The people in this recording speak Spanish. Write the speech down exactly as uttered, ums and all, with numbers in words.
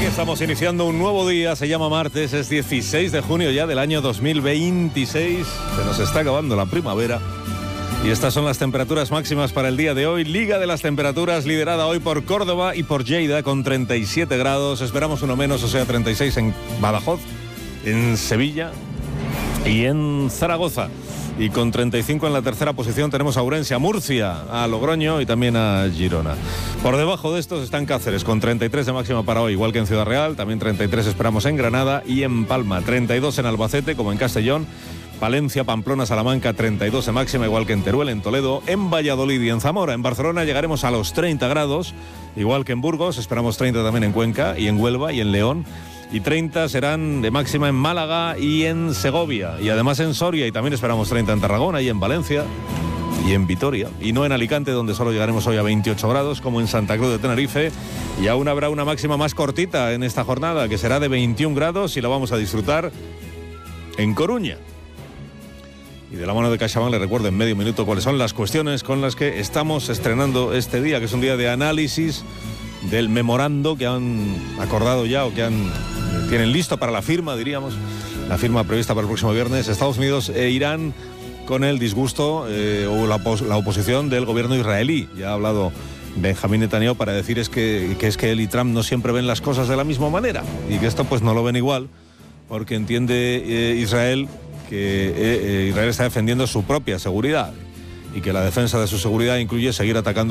Estamos iniciando un nuevo día, se llama martes, es dieciséis de junio ya del año dos mil veintiséis, se nos está acabando la primavera y estas son las temperaturas máximas para el día de hoy. Liga de las temperaturas liderada hoy por Córdoba y por Lleida con treinta y siete grados, esperamos uno menos, o sea treinta y seis en Badajoz, en Sevilla y en Zaragoza. Y con treinta y cinco en la tercera posición tenemos a Ourense, a Murcia, a Logroño y también a Girona. Por debajo de estos están Cáceres con treinta y tres de máxima para hoy, igual que en Ciudad Real, también treinta y tres esperamos en Granada y en Palma, treinta y dos en Albacete como en Castellón, Palencia, Pamplona, Salamanca, treinta y dos de máxima, igual que en Teruel, en Toledo, en Valladolid y en Zamora. En Barcelona llegaremos a los treinta grados, igual que en Burgos, esperamos treinta también en Cuenca y en Huelva y en León. Y treinta serán de máxima en Málaga y en Segovia. Y además en Soria, y también esperamos treinta en Tarragona y en Valencia y en Vitoria. Y no en Alicante, donde solo llegaremos hoy a veintiocho grados, como en Santa Cruz de Tenerife. Y aún habrá una máxima más cortita en esta jornada, que será de veintiún grados y la vamos a disfrutar en Coruña. Y de la mano de CaixaBank le recuerdo en medio minuto cuáles son las cuestiones con las que estamos estrenando este día, que es un día de análisis del memorando que han acordado ya o que han tienen listo para la firma, diríamos, la firma prevista para el próximo viernes, Estados Unidos e Irán, con el disgusto eh, o la, pos, la oposición del gobierno israelí. Ya ha hablado Benjamín Netanyahu para decir es que, que es que él y Trump no siempre ven las cosas de la misma manera y que esto pues no lo ven igual, porque entiende eh, Israel que eh, Israel está defendiendo su propia seguridad y que la defensa de su seguridad incluye seguir atacando